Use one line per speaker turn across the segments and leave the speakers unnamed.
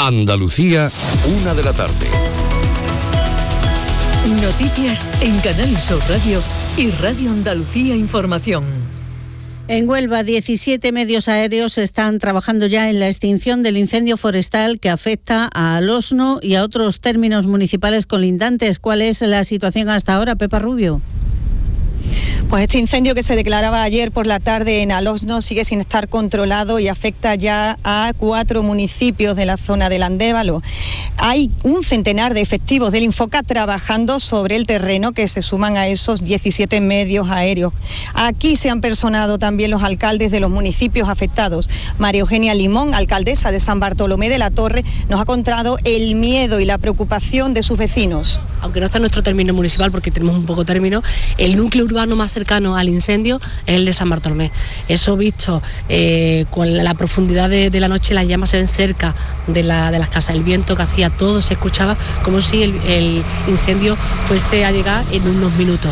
Andalucía, 1 de la tarde.
Noticias en Canal Sur Radio y Radio Andalucía Información.
En Huelva, 17 medios aéreos están trabajando ya en la extinción del incendio forestal que afecta a Alosno y a otros términos municipales colindantes. ¿Cuál es la situación hasta ahora, Pepa Rubio?
Pues este incendio que se declaraba ayer por la tarde en Alosno sigue sin estar controlado y afecta ya a 4 municipios de la zona del Andévalo. Hay un centenar de efectivos del Infoca trabajando sobre el terreno que se suman a esos 17 medios aéreos. Aquí se han personado también los alcaldes de los municipios afectados. María Eugenia Limón, alcaldesa de San Bartolomé de la Torre, nos ha contado el miedo y la preocupación de sus vecinos.
Aunque no está en nuestro término municipal porque tenemos un poco término, el núcleo urbano más cercano al incendio es el de San Bartolomé. Eso visto con la profundidad de la noche, las llamas se ven cerca de las casas, el viento que hacía, todo se escuchaba como si el incendio fuese a llegar en unos minutos.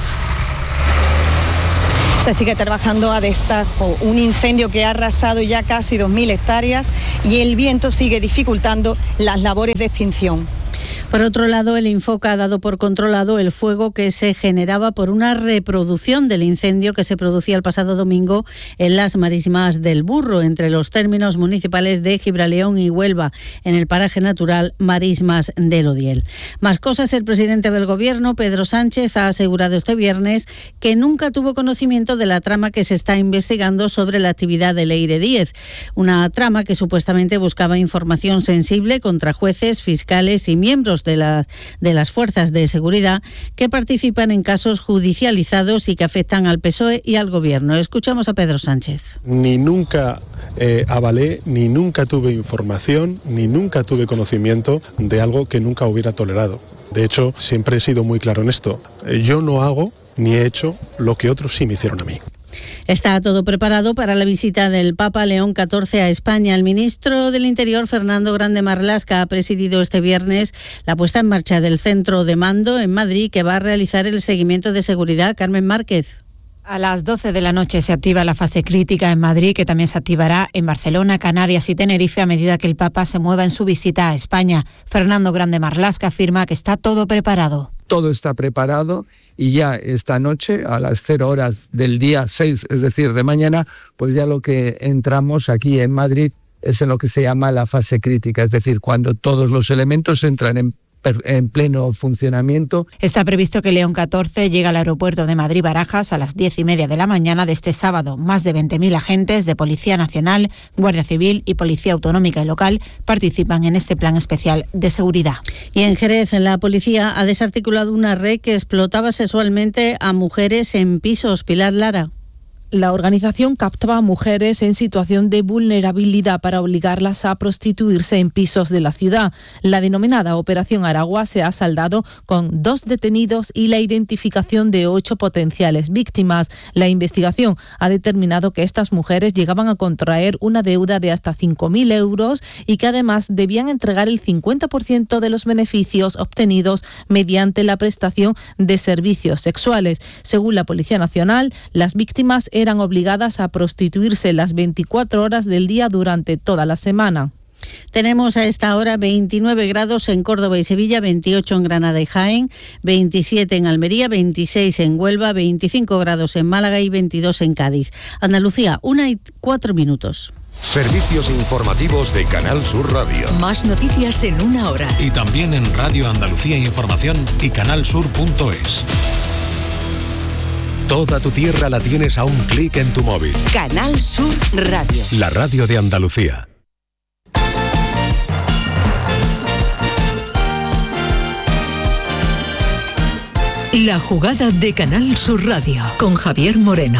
Se sigue trabajando a destajo, un incendio que ha arrasado ya casi 2.000 hectáreas y el viento sigue dificultando las labores de extinción.
Por otro lado, el Infoca ha dado por controlado el fuego que se generaba por una reproducción del incendio que se producía el pasado domingo en las marismas del Burro, entre los términos municipales de Gibraleón y Huelva, en el paraje natural Marismas del Odiel. Más cosas, el presidente del Gobierno, Pedro Sánchez, ha asegurado este viernes que nunca tuvo conocimiento de la trama que se está investigando sobre la actividad de Leire Díez, una trama que supuestamente buscaba información sensible contra jueces, fiscales y miembros de las fuerzas de seguridad que participan en casos judicializados y que afectan al PSOE y al Gobierno. Escuchamos a Pedro Sánchez.
Ni nunca avalé, ni nunca tuve información, ni nunca tuve conocimiento de algo que nunca hubiera tolerado. De hecho, siempre he sido muy claro en esto. Yo no hago ni he hecho lo que otros sí me hicieron a mí.
Está todo preparado para la visita del Papa León XIV a España. El ministro del Interior, Fernando Grande Marlaska, ha presidido este viernes la puesta en marcha del centro de mando en Madrid que va a realizar el seguimiento de seguridad. Carmen Márquez.
A las 12 de la noche se activa la fase crítica en Madrid, que también se activará en Barcelona, Canarias y Tenerife a medida que el Papa se mueva en su visita a España. Fernando Grande Marlaska afirma que está todo preparado.
Todo está preparado y ya esta noche, a las 0 horas del día 6, es decir, de mañana, pues ya lo que entramos aquí en Madrid es en lo que se llama la fase crítica, es decir, cuando todos los elementos entran en pleno funcionamiento.
Está previsto que León XIV llegue al aeropuerto de Madrid-Barajas a las 10:30 de la mañana de este sábado. Más de 20.000 agentes de Policía Nacional, Guardia Civil y Policía Autonómica y Local participan en este plan especial de seguridad.
Y en Jerez, la policía ha desarticulado una red que explotaba sexualmente a mujeres en pisos. Pilar Lara.
La organización captaba a mujeres en situación de vulnerabilidad para obligarlas a prostituirse en pisos de la ciudad. La denominada Operación Aragua se ha saldado con 2 detenidos y la identificación de 8 potenciales víctimas. La investigación ha determinado que estas mujeres llegaban a contraer una deuda de hasta 5.000 euros y que además debían entregar el 50% de los beneficios obtenidos mediante la prestación de servicios sexuales. Según la Policía Nacional, las víctimas eran obligadas a prostituirse las 24 horas del día durante toda la semana.
Tenemos a esta hora 29 grados en Córdoba y Sevilla, 28 en Granada y Jaén, 27 en Almería, 26 en Huelva, 25 grados en Málaga y 22 en Cádiz. Andalucía, 1:04.
Servicios informativos de Canal Sur Radio.
Más noticias en 1 hora.
Y también en Radio Andalucía Información y canalsur.es. Toda tu tierra la tienes a un clic en tu móvil.
Canal Sur Radio.
La radio de Andalucía.
La jugada de Canal Sur Radio con Javier Moreno.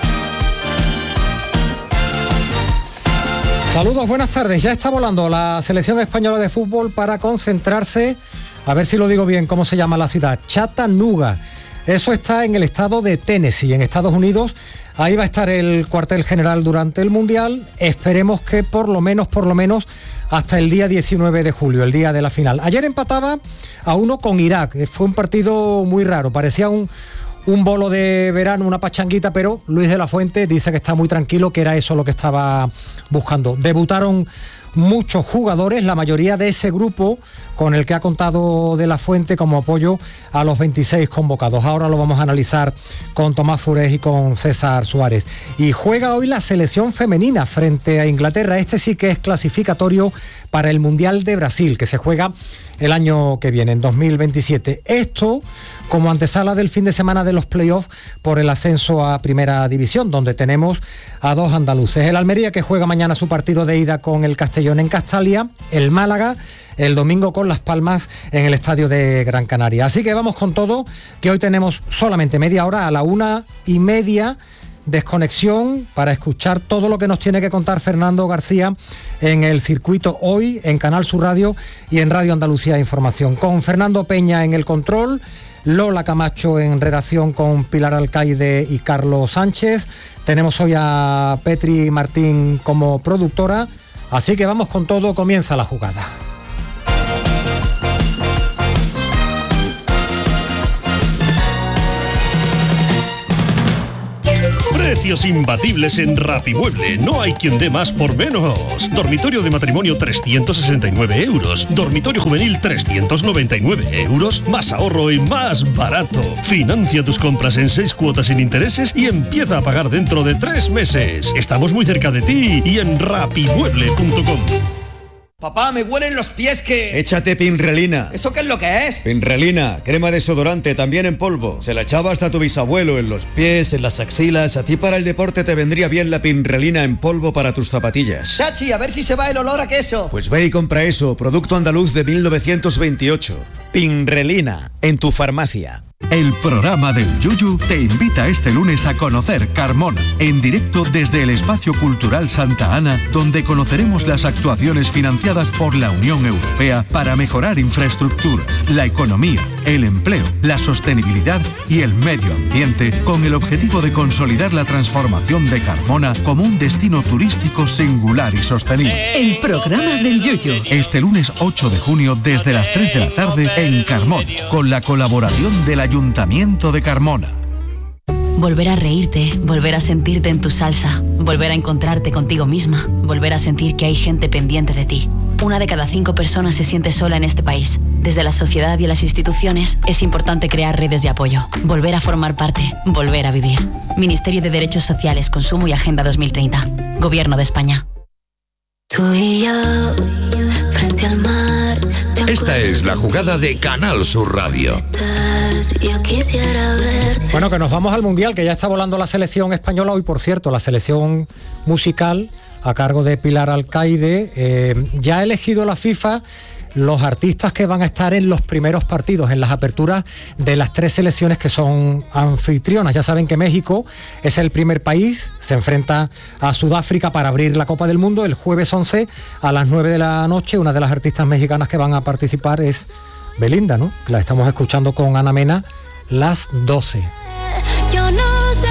Saludos, buenas tardes. Ya está volando la selección española de fútbol para concentrarse, a ver si lo digo bien, ¿cómo se llama la ciudad? Chattanooga. Eso está en el estado de Tennessee, en Estados Unidos. Ahí va a estar el cuartel general durante el Mundial. Esperemos que por lo menos, hasta el día 19 de julio, el día de la final. Ayer empataba a 1 con Irak. Fue un partido muy raro. Parecía un bolo de verano, una pachanguita, pero Luis de la Fuente dice que está muy tranquilo, que era eso lo que estaba buscando. Debutaron muchos jugadores, la mayoría de ese grupo con el que ha contado De la Fuente como apoyo a los 26 convocados. Ahora lo vamos a analizar con Tomás Furés y con César Suárez. Y juega hoy la selección femenina frente a Inglaterra. Este sí que es clasificatorio para el Mundial de Brasil, que se juega el año que viene, en 2027. Esto como antesala del fin de semana de los playoffs por el ascenso a Primera División, donde tenemos a dos andaluces. El Almería, que juega mañana su partido de ida con el Castellón en Castalia, el Málaga el domingo con Las Palmas en el estadio de Gran Canaria. Así que vamos con todo, que hoy tenemos solamente media hora, a la 1:30, desconexión para escuchar todo lo que nos tiene que contar Fernando García en el circuito hoy, en Canal Sur Radio y en Radio Andalucía Información. Con Fernando Peña en el control, Lola Camacho en redacción con Pilar Alcaide y Carlos Sánchez. Tenemos hoy a Petri Martín como productora. Así que vamos con todo, comienza la jugada.
Precios imbatibles en Rapimueble. No hay quien dé más por menos. Dormitorio de matrimonio 369 euros. Dormitorio juvenil 399 euros. Más ahorro y más barato. Financia tus compras en 6 cuotas sin intereses y empieza a pagar dentro de 3 meses. Estamos muy cerca de ti y en rapimueble.com.
Papá, me huelen los pies que...
Échate Pinrelina.
¿Eso qué es lo que es?
Pinrelina, crema desodorante, también en polvo. Se la echaba hasta tu bisabuelo, en los pies, en las axilas. A ti para el deporte te vendría bien la Pinrelina en polvo para tus zapatillas.
Chachi, a ver si se va el olor a queso.
Pues ve y compra eso, producto andaluz de 1928. Pinrelina, en tu farmacia.
El programa del Yuyu te invita este lunes a conocer Carmona, en directo desde el Espacio Cultural Santa Ana, donde conoceremos las actuaciones financiadas por la Unión Europea para mejorar infraestructuras, la economía, el empleo, la sostenibilidad y el medio ambiente, con el objetivo de consolidar la transformación de Carmona como un destino turístico singular y sostenible.
El programa del Yuyu.
Este lunes 8 de junio desde las 3 de la tarde en Carmona, con la colaboración de la Ayuntamiento de Carmona.
Volver a reírte, volver a sentirte en tu salsa, volver a encontrarte contigo misma, volver a sentir que hay gente pendiente de ti. 1 de cada 5 personas se siente sola en este país. Desde la sociedad y las instituciones es importante crear redes de apoyo, volver a formar parte, volver a vivir. Ministerio de Derechos Sociales, Consumo y Agenda 2030. Gobierno de España.
Tú y yo, frente al mar.
Esta es la jugada de Canal Sur Radio.
Yo quisiera verte.
Bueno, que nos vamos al Mundial, que ya está volando la selección española hoy, por cierto, la selección musical a cargo de Pilar Alcaide. Ya ha elegido la FIFA los artistas que van a estar en los primeros partidos, en las aperturas de las 3 selecciones que son anfitrionas. Ya saben que México es el primer país, se enfrenta a Sudáfrica para abrir la Copa del Mundo el jueves 11 a las 9 de la noche. Una de las artistas mexicanas que van a participar es Belinda, ¿no? La estamos escuchando con Ana Mena, Las 12.
Yo no sé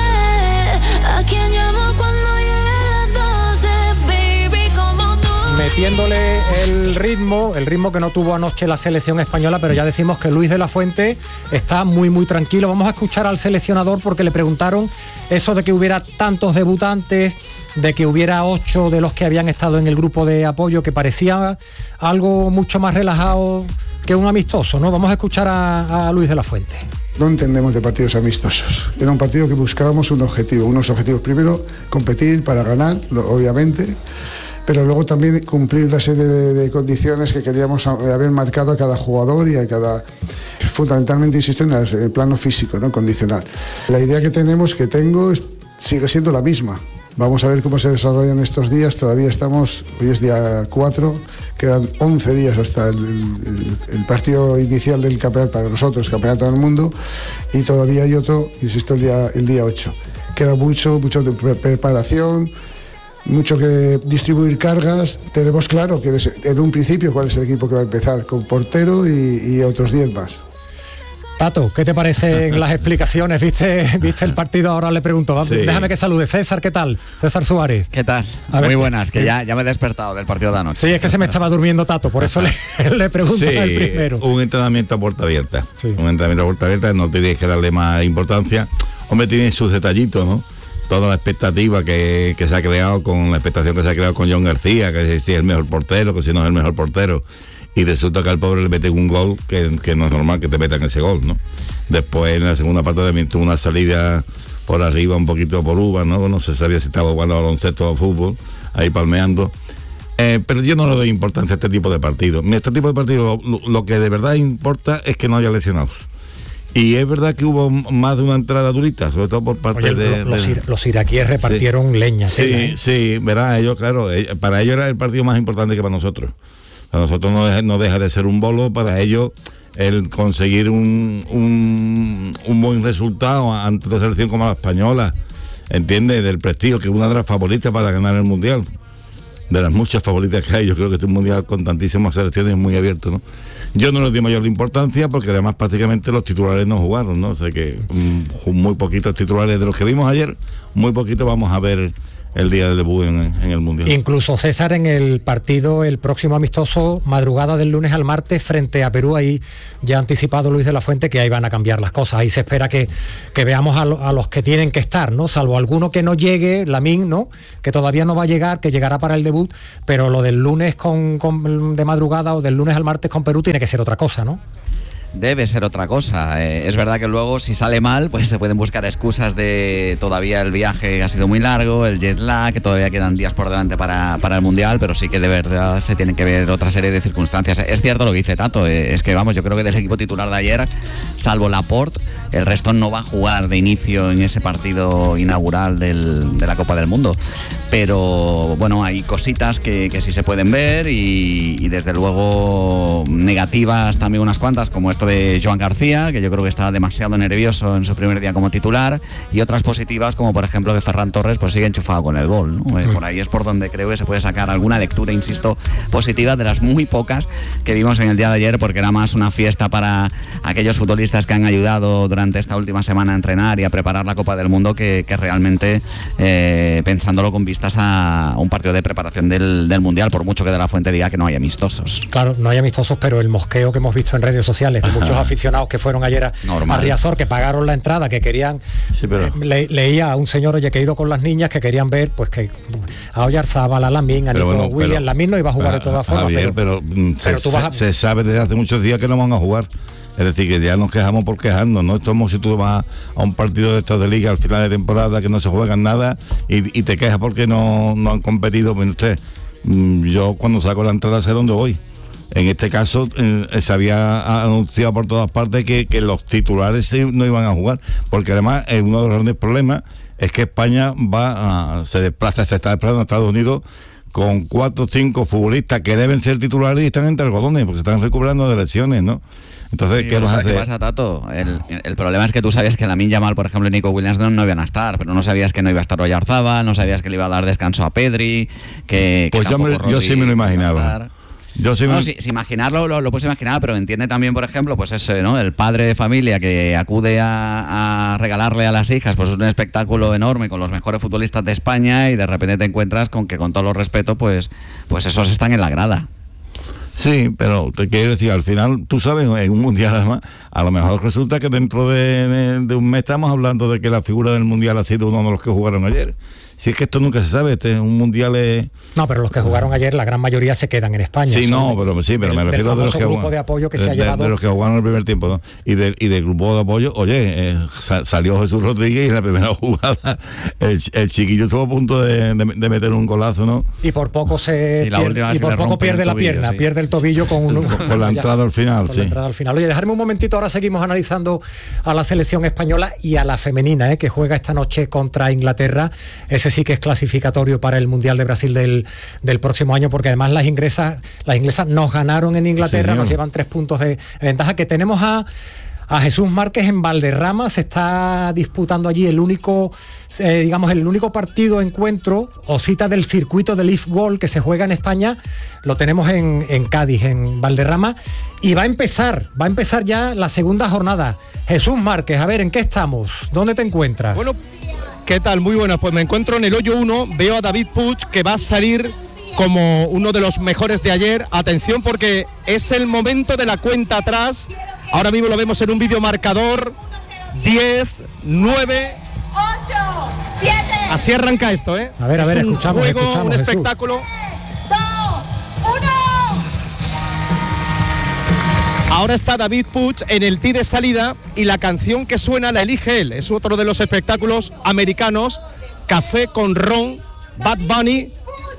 a quién llamo cuando llegue las 12, baby, como tú.
Metiéndole el ritmo que no tuvo anoche la selección española, pero ya decimos que Luis de la Fuente está muy muy tranquilo. Vamos a escuchar al seleccionador porque le preguntaron eso de que hubiera tantos debutantes, de que hubiera 8 de los que habían estado en el grupo de apoyo, que parecía algo mucho más relajado que un amistoso, ¿no? Vamos a escuchar a Luis de la Fuente.
No entendemos de partidos amistosos. Era un partido que buscábamos unos objetivos. Primero, competir para ganar, obviamente, pero luego también cumplir la serie de condiciones que queríamos haber marcado a cada jugador y a cada... Fundamentalmente, insisto, en el plano físico, ¿no? Condicional. La idea que tengo sigue siendo la misma. Vamos a ver cómo se desarrollan estos días. Todavía estamos, hoy es día 4, quedan 11 días hasta el partido inicial del campeonato para nosotros, Campeonato del Mundo, y todavía hay otro, insisto, el día 8. Queda mucho de preparación, mucho que distribuir cargas. Tenemos claro que en un principio cuál es el equipo que va a empezar, con portero y otros 10 más.
Tato, ¿qué te parecen las explicaciones? ¿Viste el partido? Ahora le pregunto. Sí. Déjame que salude. César, ¿qué tal? César Suárez.
¿Qué tal? Muy buenas, que ya me he despertado del partido de anoche.
Sí, es que se me estaba durmiendo Tato, por eso le pregunto el primero.
Un entrenamiento a puerta abierta. Sí. Un entrenamiento a puerta abierta, no tenéis que darle más importancia. Hombre, tiene sus detallitos, ¿no? toda la expectativa que se ha creado, con la expectación que se ha creado con John García, que si es el mejor portero, que si no es el mejor portero, y resulta que al pobre le meten un gol que no es normal que te metan ese gol, ¿no? Después en la segunda parte también tuvo una salida por arriba un poquito por uva, no se sabía si estaba jugando baloncesto o fútbol, ahí palmeando. Pero yo no le doy importancia a este tipo de partidos. Este tipo de partidos lo que de verdad importa es que no haya lesionados. Y es verdad que hubo más de una entrada durita, sobre todo por parte
los iraquíes repartieron leña.
Sí, verás, ellos, claro, para ellos era el partido más importante que para nosotros. Para nosotros no deja de ser un bolo, para ellos el conseguir un buen resultado ante una selección como la española, ¿entiendes? Del prestigio, que es una de las favoritas para ganar el Mundial. De las muchas favoritas que hay, yo creo que este Mundial con tantísimas selecciones es muy abierto, ¿no? Yo no le di mayor importancia porque además prácticamente los titulares no jugaron, ¿no? O sea que muy poquitos titulares de los que vimos ayer, muy poquito vamos a ver el día de debut en el Mundial.
Incluso César, en el partido, el próximo amistoso, madrugada del lunes al martes frente a Perú, ahí ya ha anticipado Luis de la Fuente que ahí van a cambiar las cosas. Ahí se espera que veamos a los que tienen que estar, ¿no? Salvo alguno que no llegue, Lamine, ¿no? Que todavía no va a llegar, que llegará para el debut, pero lo del lunes de madrugada o del lunes al martes con Perú tiene que ser otra cosa, ¿no?
Debe ser otra cosa. Es verdad que luego, si sale mal, pues se pueden buscar excusas de todavía el viaje ha sido muy largo, el jet lag, que todavía quedan días por delante para el Mundial, pero sí que de verdad se tienen que ver otra serie de circunstancias. Es cierto lo que dice Tato, es que vamos, yo creo que del equipo titular de ayer, salvo Laporte, el resto no va a jugar de inicio en ese partido inaugural de la Copa del Mundo. Pero bueno, hay cositas que sí se pueden ver y desde luego negativas también unas cuantas, como esto de Joan García, que yo creo que está demasiado nervioso en su primer día como titular, y otras positivas como por ejemplo que Ferran Torres pues sigue enchufado con el gol, ¿no? Por ahí es por donde creo que se puede sacar alguna lectura, insisto, positiva, de las muy pocas que vimos en el día de ayer, porque era más una fiesta para aquellos futbolistas que han ayudado durante esta última semana a entrenar y a preparar la Copa del Mundo que realmente pensándolo con vistas a un partido de preparación del Mundial, por mucho que de la Fuente diga que no hay amistosos.
Claro, no hay amistosos, pero el mosqueo que hemos visto en redes sociales de muchos aficionados que fueron ayer a Riazor, que pagaron la entrada, que querían, leía a un señor, oye, que ha ido con las niñas, que querían ver, pues que a Oyarzábal, a Lamine, a Nico Williams. Lamine no iba a jugar de todas formas, Javier, pero
se sabe desde hace muchos días que no van a jugar. Es decir, que ya nos quejamos por quejarnos, ¿no? Esto es como si tú vas a un partido de estos de liga al final de temporada que no se juegan nada y te quejas porque no han competido. Bueno, usted, yo cuando saco la entrada sé dónde voy. En este caso se había anunciado por todas partes que los titulares no iban a jugar, porque además uno de los grandes problemas es que España se está desplazando a Estados Unidos con 4 o 5 futbolistas que deben ser titulares y están entre algodones porque se están recuperando de lesiones, ¿no? Entonces, sí, ¿qué vas a hacer?
¿Qué pasa, Tato? El problema es que tú sabías que Lamine Yamal, por ejemplo, y Nico Williams no iban a estar, pero no sabías que no iba a estar Oyarzábal, no sabías que le iba a dar descanso a Pedri,
pues yo sí me lo imaginaba.
Si imaginarlo, lo puedes imaginar, pero entiende también, por ejemplo, pues ese, ¿no? El padre de familia que acude a regalarle a las hijas pues un espectáculo enorme con los mejores futbolistas de España y de repente te encuentras con que, con todo los respeto, pues esos están en la grada.
Sí, pero te quiero decir, al final, tú sabes, en un Mundial además, a lo mejor resulta que dentro de un mes estamos hablando de que la figura del Mundial ha sido uno de los que jugaron ayer. Si es que esto nunca se sabe, un Mundial es...
No, pero los que jugaron ayer, la gran mayoría se quedan en España.
Sí, pero me refiero a los que
grupo de apoyo que se ha llevado...
De los que jugaron el primer tiempo, ¿no? Y del grupo de apoyo, oye, salió Jesús Rodríguez y en la primera jugada el chiquillo estuvo a punto de meter un golazo, ¿no?
Y por poco pierde la pierna, sí. Pierde el tobillo
con la entrada al final,
la entrada al final. Oye, dejarme un momentito, ahora seguimos analizando a la selección española y a la femenina, que juega esta noche contra Inglaterra. Ese sí que es clasificatorio para el Mundial de Brasil del próximo año, porque además las inglesas nos ganaron en Inglaterra, sí, nos llevan 3 puntos de ventaja. Que tenemos a Jesús Márquez en Valderrama, se está disputando allí el único partido, encuentro o cita del circuito del Leaf Goal que se juega en España. Lo tenemos en Cádiz, en Valderrama, y va a empezar ya la segunda jornada. Jesús Márquez, a ver, ¿en qué estamos? ¿Dónde te encuentras?
Bueno, ¿qué tal? Muy buenas, pues me encuentro en el hoyo 1, veo a David Puig, que va a salir como uno de los mejores de ayer. Atención, porque es el momento de la cuenta atrás. Ahora mismo lo vemos en un vídeo marcador. 10, 9...
8, 7...
Así arranca esto, ¿eh?
A ver, escuchamos,
un espectáculo. Ahora está David Puig en el tee de salida y la canción que suena la elige él. Es otro de los espectáculos americanos, Café con Ron, Bad Bunny.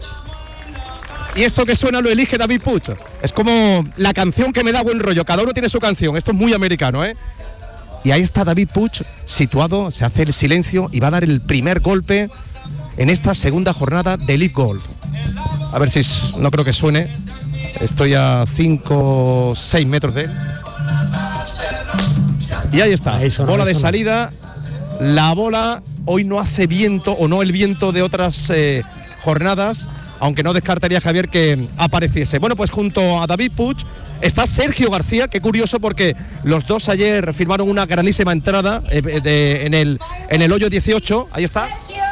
Y esto que suena lo elige David Puig. Es como la canción que me da buen rollo. Cada uno tiene su canción. Esto es muy americano, ¿eh? Y ahí está David Puig situado, se hace el silencio y va a dar el primer golpe en esta segunda jornada de Leaf Golf. A ver si no creo que suene. Estoy a 5 o 6 metros de él. Y ahí está, bola de salida. La bola hoy no hace viento, o no el viento de otras jornadas, aunque no descartaría, Javier, que apareciese. Bueno, pues junto a David Puig está Sergio García, qué curioso porque los dos ayer firmaron una grandísima entrada en el hoyo 18, ahí está.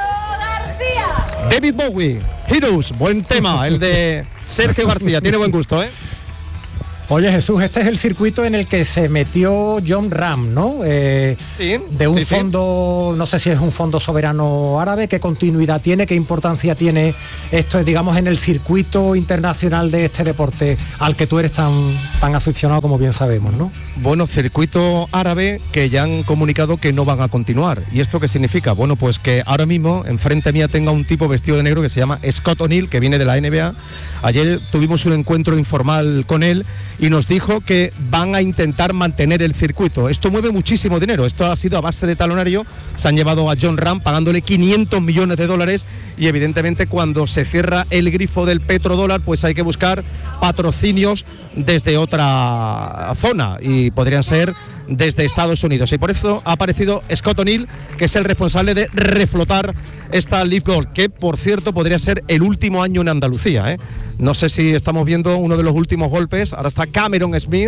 David Bowie, Heroes, buen tema, el de Sergio García, tiene buen gusto, ¿eh?
Oye, Jesús, este es el circuito en el que se metió Jon Rahm, ¿no?
Sí.
De un fondo, no sé si es un fondo soberano árabe, ¿qué continuidad tiene, qué importancia tiene esto, digamos, en el circuito internacional de este deporte al que tú eres tan aficionado, como bien sabemos, ¿no?
Bueno, circuito árabe que ya han comunicado que no van a continuar. ¿Y esto qué significa? Bueno, pues que ahora mismo enfrente mía tenga un tipo vestido de negro que se llama Scott O'Neill, que viene de la NBA. Ayer tuvimos un encuentro informal con él y nos dijo que van a intentar mantener el circuito. Esto mueve muchísimo dinero, esto ha sido a base de talonario. Se han llevado a Jon Rahm pagándole $500 millones y evidentemente cuando se cierra el grifo del petrodólar, pues hay que buscar patrocinios desde otra zona y podrían ser desde Estados Unidos, y por eso ha aparecido Scott O'Neill, que es el responsable de reflotar esta Leaf Golf, que por cierto podría ser el último año en Andalucía, ¿eh? No sé si estamos viendo uno de los últimos golpes. Ahora está Cameron Smith,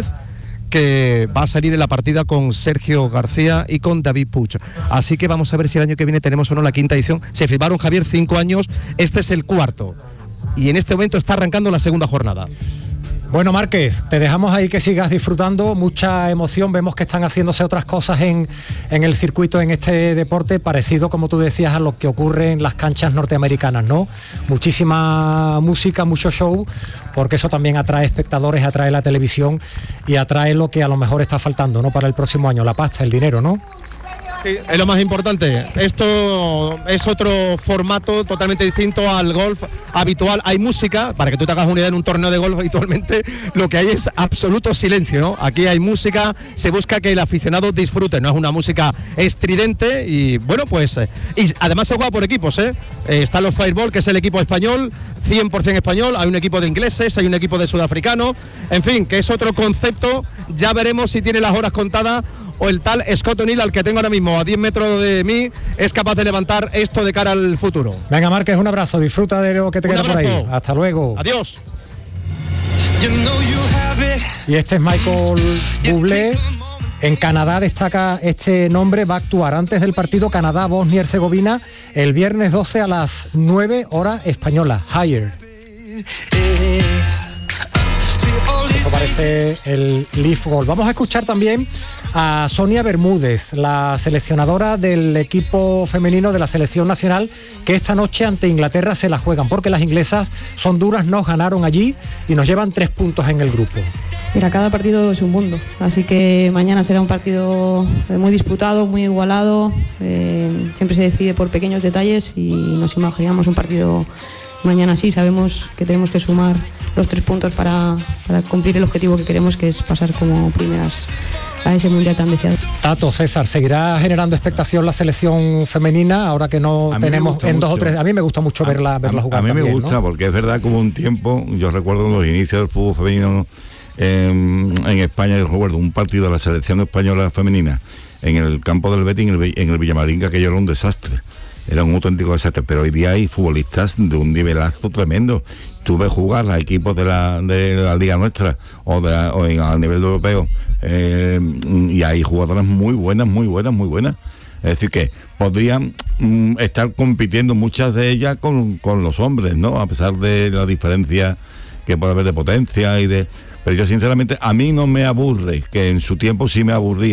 que va a salir en la partida con Sergio García y con David Puig. Así que vamos a ver si el año que viene tenemos o no la quinta edición. Se firmaron, Javier, 5 años, este es el cuarto y en este momento está arrancando la segunda jornada.
Bueno, Márquez, te dejamos ahí que sigas disfrutando, mucha emoción, vemos que están haciéndose otras cosas en el circuito, en este deporte, parecido, como tú decías, a lo que ocurre en las canchas norteamericanas, ¿no? Muchísima música, mucho show, porque eso también atrae espectadores, atrae la televisión y atrae lo que a lo mejor está faltando, ¿no? Para el próximo año, la pasta, el dinero, ¿no?
Sí, es lo más importante. Esto es otro formato totalmente distinto al golf habitual. Hay música, para que tú te hagas una idea, en un torneo de golf habitualmente lo que hay es absoluto silencio, ¿no? Aquí hay música, se busca que el aficionado disfrute, no es una música estridente y bueno, pues y además se juega por equipos, ¿eh? Están los Fireball, que es el equipo español, 100% español, hay un equipo de ingleses, hay un equipo de sudafricanos, en fin, que es otro concepto. Ya veremos si tiene las horas contadas o el tal Scott O'Neill, al que tengo ahora mismo a 10 metros de mí, es capaz de levantar esto de cara al futuro.
Venga, Márquez, un abrazo, disfruta de lo que te queda por ahí. Hasta luego.
Adiós.
Y este es Michael Bublé. En Canadá destaca este nombre, va a actuar antes del partido Canadá-Bosnia-Herzegovina el viernes 12 a las 9 hora española. Higher. Esto parece el Leaf Golf. Vamos a escuchar también a Sonia Bermúdez, la seleccionadora del equipo femenino de la selección nacional, que esta noche ante Inglaterra se la juegan, porque las inglesas son duras, nos ganaron allí y nos llevan 3 puntos en el grupo.
Mira, cada partido es un mundo, así que mañana será un partido muy disputado, muy igualado, siempre se decide por pequeños detalles y nos imaginamos un partido mañana así. Sabemos que tenemos que sumar los 3 puntos para cumplir el objetivo que queremos, que es pasar como primeras a ese mundial tan deseado.
Tato, César, ¿seguirá generando expectación la selección femenina ahora que no tenemos en 2 o 3? A mí me gusta mucho verla jugar.
A mí
también,
me gusta, ¿no? Porque es verdad, como un tiempo, yo recuerdo los inicios del fútbol femenino en España, yo recuerdo un partido de la selección española femenina en el campo del Betis, en el Villamarín, que aquello era un desastre. Era un auténtico desastre, pero hoy día hay futbolistas de un nivelazo tremendo. Tú ves jugar a equipos de la liga nuestra o a nivel europeo, y hay jugadoras muy buenas. Es decir, que podrían estar compitiendo muchas de ellas con los hombres, ¿no? A pesar de la diferencia que puede haber de potencia pero yo sinceramente, a mí no me aburre, que en su tiempo sí me aburría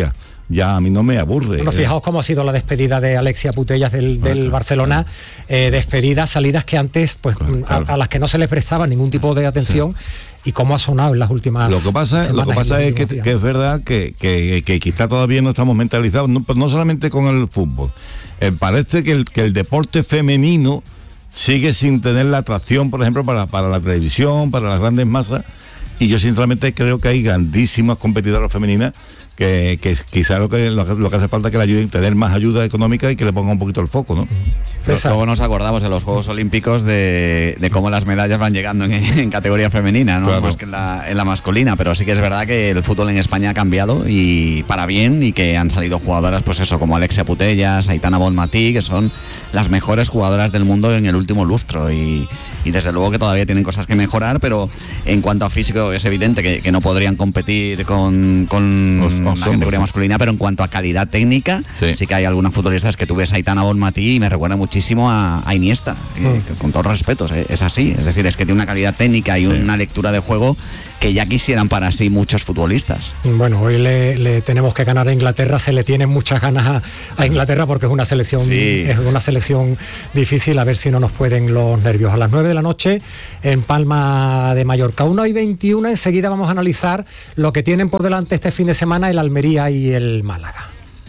ya a mí no me aburre.
Bueno, fijaos cómo ha sido la despedida de Alexia Putellas del Barcelona, despedidas, salidas que antes, pues a las que no se les prestaba ningún tipo de atención, y cómo ha sonado en las últimas
Lo que pasa es que es verdad que quizá todavía no estamos mentalizados, no solamente con el fútbol. Parece que el deporte femenino sigue sin tener la atracción, por ejemplo, para la televisión, para las grandes masas, y yo sinceramente creo que hay grandísimas competidoras femeninas que quizá lo que hace falta es que le ayuden, tener más ayuda económica y que le ponga un poquito el foco, ¿no?
Luego nos acordamos en los Juegos Olímpicos de cómo las medallas van llegando en categoría femenina, ¿no? Claro. Más que en la masculina, pero sí que es verdad que el fútbol en España ha cambiado y para bien, y que han salido jugadoras, pues eso, como Alexia Putellas, Aitana Bonmatí, que son las mejores jugadoras del mundo en el último lustro, y desde luego que todavía tienen cosas que mejorar, pero en cuanto a físico es evidente que no podrían competir con la categoría masculina, pero en cuanto a calidad técnica, sí que hay algunas futbolistas que tú ves a Aitana Bonmatí y me recuerda muchísimo a Iniesta, con todos los respetos, es así, es decir, es que tiene una calidad técnica y una lectura de juego que ya quisieran para sí muchos futbolistas. Bueno, hoy le tenemos que ganar a Inglaterra, se le tienen muchas ganas a Inglaterra porque es una selección difícil, a ver si no nos pueden los nervios. A las 9 de la noche en Palma de Mallorca, 1:21, enseguida vamos a analizar lo que tienen por delante este fin de semana el Almería y el Málaga.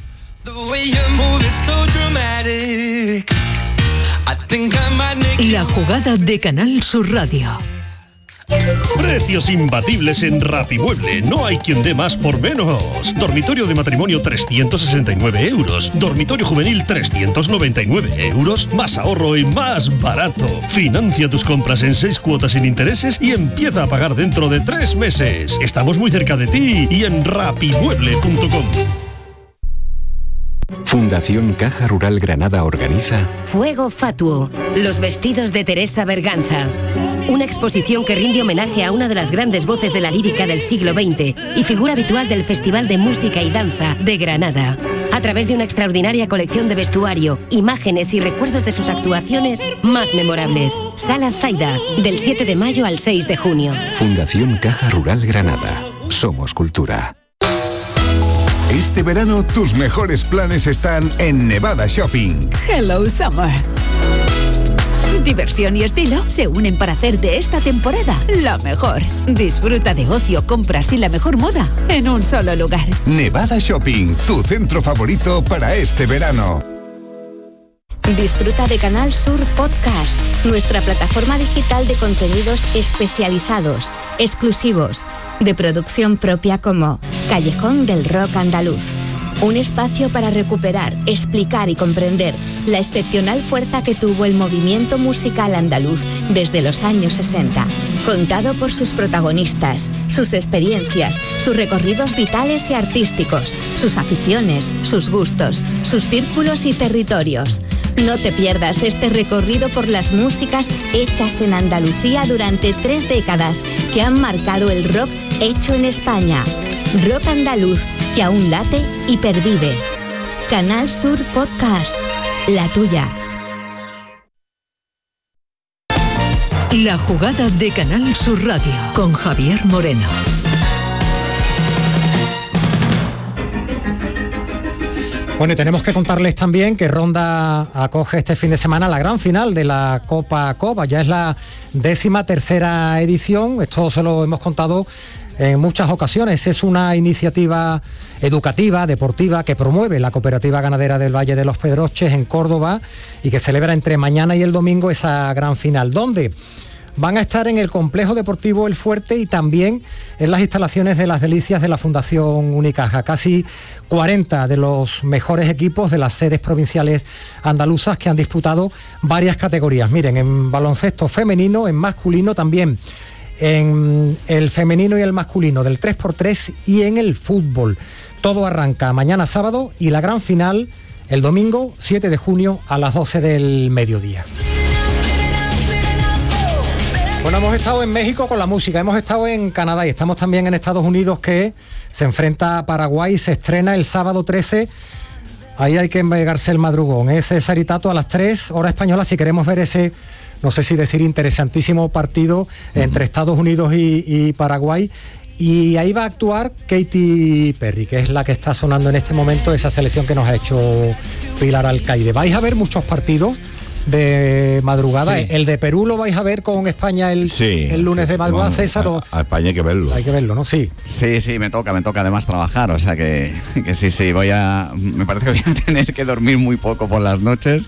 La jugada de Canal Sur Radio.
Precios imbatibles en Rapimueble. No hay quien dé más por menos. Dormitorio de matrimonio 369 euros. Dormitorio juvenil 399 euros. Más ahorro y más barato. Financia tus compras en 6 cuotas sin intereses y empieza a pagar dentro de 3 meses. Estamos muy cerca de ti y en rapimueble.com.
Fundación Caja Rural Granada organiza
Fuego Fatuo, los vestidos de Teresa Berganza. Una exposición que rinde homenaje a una de las grandes voces de la lírica del siglo XX y figura habitual del Festival de Música y Danza de Granada. A través de una extraordinaria colección de vestuario, imágenes y recuerdos de sus actuaciones más memorables. Sala Zaida, del 7 de mayo al 6 de junio.
Fundación Caja Rural Granada. Somos cultura. Este verano tus mejores planes están en Nevada Shopping.
Hello Summer. Diversión y estilo se unen para hacer de esta temporada la mejor. Disfruta de ocio, compras y la mejor moda en un solo lugar.
Nevada Shopping, tu centro favorito para este verano.
Disfruta de Canal Sur Podcast, nuestra plataforma digital de contenidos especializados, exclusivos, de producción propia, como Callejón del Rock Andaluz. Un espacio para recuperar, explicar y comprender la excepcional fuerza que tuvo el movimiento musical andaluz desde los años 60. Contado por sus protagonistas, sus experiencias, sus recorridos vitales y artísticos, sus aficiones, sus gustos, sus círculos y territorios. No te pierdas este recorrido por las músicas hechas en Andalucía durante 3 décadas que han marcado el rock hecho en España. Rock andaluz que aún late y pervive. Canal Sur Podcast, la tuya.
La jugada de Canal Sur Radio con Javier Moreno.
Bueno, y tenemos que contarles también que Ronda acoge este fin de semana la gran final de la Copa Cova. Ya es la 13ª edición, esto se lo hemos contado en muchas ocasiones. Es una iniciativa educativa, deportiva, que promueve la Cooperativa Ganadera del Valle de los Pedroches en Córdoba y que celebra entre mañana y el domingo esa gran final, donde van a estar en el Complejo Deportivo El Fuerte y también en las instalaciones de Las Delicias de la Fundación Unicaja. Casi 40 de los mejores equipos de las sedes provinciales andaluzas que han disputado varias categorías. Miren, en baloncesto femenino, en masculino también, en el femenino y el masculino del 3x3 y en el fútbol. Todo arranca mañana sábado y la gran final el domingo 7 de junio a las 12 del mediodía. Bueno, hemos estado en México con la música, hemos estado en Canadá y estamos también en Estados Unidos, que se enfrenta a Paraguay, se estrena el sábado 13. Ahí hay que pegarse el madrugón, ese Saritato a las 3, hora española, si queremos ver ese, no sé si decir, interesantísimo partido entre Estados Unidos y Paraguay. y ahí va a actuar Katy Perry, que es la que está sonando en este momento, esa selección que nos ha hecho Pilar Alcaide. ¿Vais a ver muchos partidos de madrugada? Sí. El de Perú lo vais a ver con España el lunes de madrugada, bueno, César.
A España hay que verlo.
Hay que verlo, ¿no? Sí.
Sí, me toca además trabajar, o sea que sí, me parece que voy a tener que dormir muy poco por las noches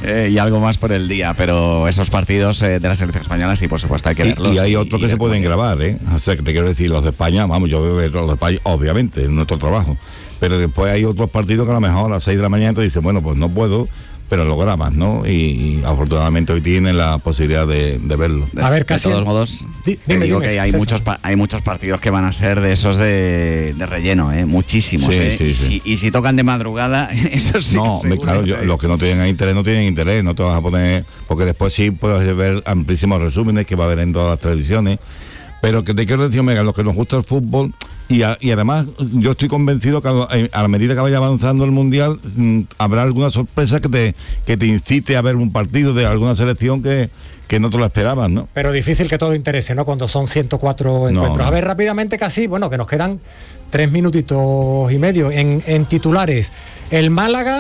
y algo más por el día, pero esos partidos de la selección española sí, por supuesto, hay que verlos.
Y hay otros que se pueden grabar, o sea, que te quiero decir, los de España, vamos, yo voy a ver los de España, obviamente, en nuestro trabajo, pero después hay otros partidos que a lo mejor a las 6 de la mañana te dicen, bueno, pues no puedo, pero lo grabas, ¿no? Y afortunadamente hoy tienen la posibilidad de verlo.
A ver, casi.
De todos modos, digo que hay muchos partidos que van a ser de esos de relleno, muchísimos,
sí.
Y si tocan de madrugada, eso sí.
No, claro, los que no tienen interés, no te vas a poner, porque después sí puedes ver amplísimos resúmenes que va a haber en todas las televisiones. Pero que te quiero decir, Omega, lo que nos gusta el fútbol, y además yo estoy convencido que a la medida que vaya avanzando el Mundial, habrá alguna sorpresa que te incite a ver un partido de alguna selección que no te lo esperabas, ¿no?
Pero difícil que todo interese, ¿no? Cuando son 104 encuentros. No. A ver, rápidamente casi, bueno, que nos quedan 3 minutitos y medio. En titulares, el Málaga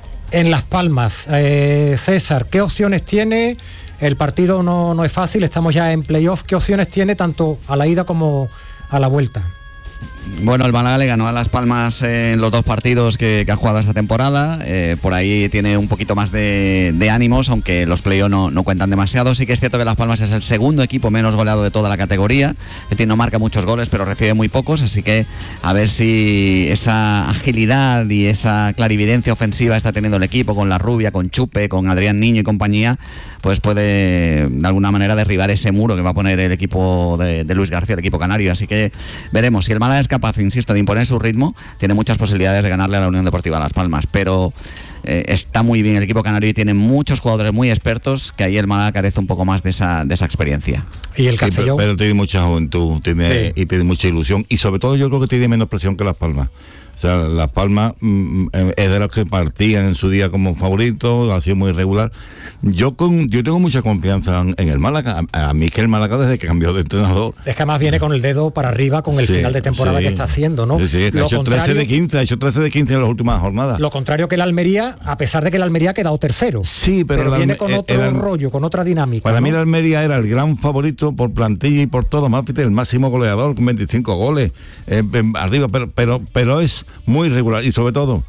en Las Palmas. César, ¿qué opciones tiene? El partido no es fácil, estamos ya en playoff. ¿Qué opciones tiene tanto a la ida como a la vuelta?
Bueno, el Málaga le ganó a Las Palmas en los 2 partidos que ha jugado esta temporada. Por ahí tiene un poquito más de ánimos, aunque los playoffs no cuentan demasiado. Sí que es cierto que Las Palmas es el segundo equipo menos goleado de toda la categoría. Es decir, no marca muchos goles, pero recibe muy pocos. Así que a ver si esa agilidad y esa clarividencia ofensiva está teniendo el equipo con La Rubia, con Chupe, con Adrián Niño y compañía, pues puede de alguna manera derribar ese muro que va a poner el equipo de Luis García, el equipo canario. Así que veremos. Si el Málaga es capaz, insisto, de imponer su ritmo, tiene muchas posibilidades de ganarle a la Unión Deportiva Las Palmas, pero está muy bien el equipo canario y tiene muchos jugadores muy expertos, que ahí el Málaga carece un poco más de esa experiencia.
Y el Castellón,
pero tiene mucha juventud, y tiene mucha ilusión, y sobre todo yo creo que tiene menos presión que Las Palmas. O sea, Las Palmas es de los que partían en su día como favoritos, ha sido muy irregular. Yo tengo mucha confianza en el Málaga. A mí es que el Málaga, desde que cambió de entrenador,
es que además viene con el dedo para arriba con el final de temporada que está haciendo, ¿no?
Sí, ha hecho 13 de 15 en las últimas jornadas.
Lo contrario que el Almería, a pesar de que el Almería ha quedado tercero.
Sí, pero
viene con otro rollo, con otra dinámica.
Para mí el Almería era el gran favorito por plantilla y por todo, más el máximo goleador con 25 goles arriba, pero es muy regular, y sobre todo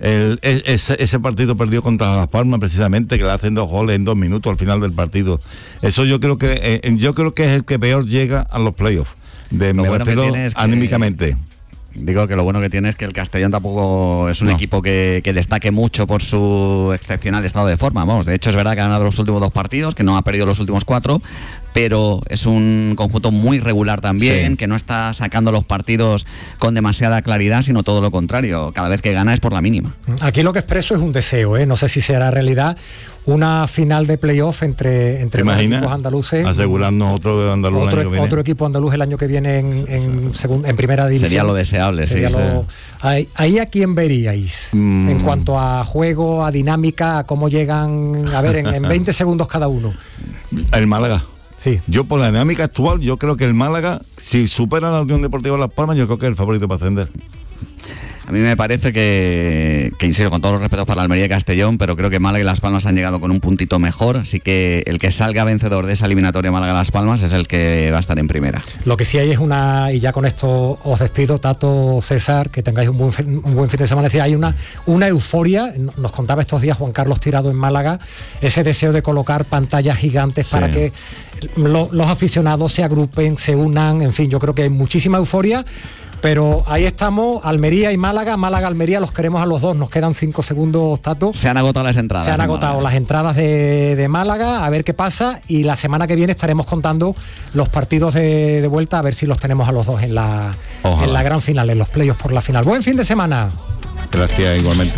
ese partido perdido contra Las Palmas, precisamente, que le hacen 2 goles en 2 minutos al final del partido. Eso yo creo que es el que peor llega a los playoffs, anímicamente.
Digo que lo bueno que tiene es que el Castellón tampoco es un equipo que destaque mucho por su excepcional estado de forma. Vamos, de hecho es verdad que ha ganado los últimos 2 partidos, que no ha perdido los últimos 4, pero es un conjunto muy regular también, que no está sacando los partidos con demasiada claridad, sino todo lo contrario. Cada vez que gana es por la mínima.
Aquí lo que expreso es un deseo, no sé si será realidad, una final de playoff entre equipos andaluces.
Asegurarnos otro
equipo andaluz el año que viene en primera división.
Sería lo deseable,
Ahí a quién veríais en cuanto a juego, a dinámica, a cómo llegan, a ver, en 20 segundos cada uno.
El Málaga.
Sí.
Yo, por la dinámica actual, yo creo que el Málaga, si supera a la Unión Deportiva Las Palmas, yo creo que es el favorito para ascender.
A mí me parece que insisto, con todos los respetos para la Almería y Castellón, pero creo que Málaga y Las Palmas han llegado con un puntito mejor, así que el que salga vencedor de esa eliminatoria Málaga-Las Palmas es el que va a estar en primera.
Lo que sí hay es y ya con esto os despido, Tato, César, que tengáis un buen fin de semana. Hay una euforia, nos contaba estos días Juan Carlos Tirado en Málaga, ese deseo de colocar pantallas gigantes para que los aficionados se agrupen, se unan, en fin, yo creo que hay muchísima euforia. Pero ahí estamos, Almería y Málaga, Almería, los queremos a los dos, nos quedan 5 segundos, Tato.
Se han agotado las entradas.
Se han agotado las entradas de Málaga, a ver qué pasa, y la semana que viene estaremos contando los partidos de vuelta, a ver si los tenemos a los dos en la gran final, en los playoffs por la final. Buen fin de semana.
Gracias, igualmente.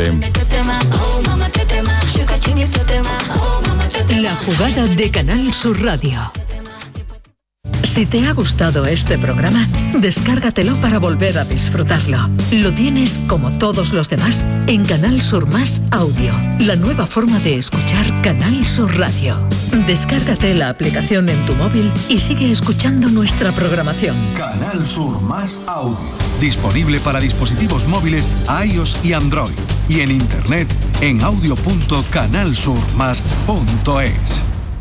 La jugada de Canal Sur Radio. Si te ha gustado este programa, descárgatelo para volver a disfrutarlo. Lo tienes, como todos los demás, en Canal Sur Más Audio, la nueva forma de escuchar Canal Sur Radio. Descárgate la aplicación en tu móvil y sigue escuchando nuestra programación.
Canal Sur Más Audio. Disponible para dispositivos móviles iOS y Android. Y en internet en audio.canalsurmas.es.